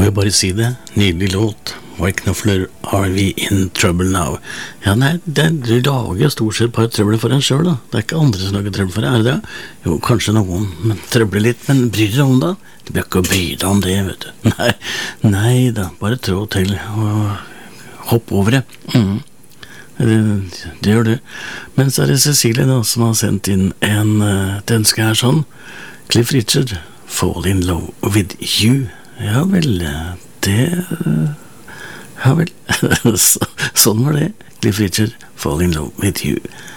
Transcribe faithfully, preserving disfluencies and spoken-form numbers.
må jo bare si det, nydelig låt. Mike Knopfler, Are We In Trouble Now? Ja, nei, det, du lager stort sett bare trøbbel for en selv da. Det er ikke andre som lager trøbbel for deg, er det det? Jo, kanskje noen men trøbler litt, men bryr deg om det? Du bør ikke bry deg om det, vet du. Nei, nei da, bare trå til og hopp over det. Mm. Det, det gjør du. Men så er det Cecilie da, som har sendt inn en, den skal her sånn. Cliff Richard, Fall in Love With You. Ja vel, det... Ja vel, så, sånn var det. Cliff Richard, Fall in Love With You.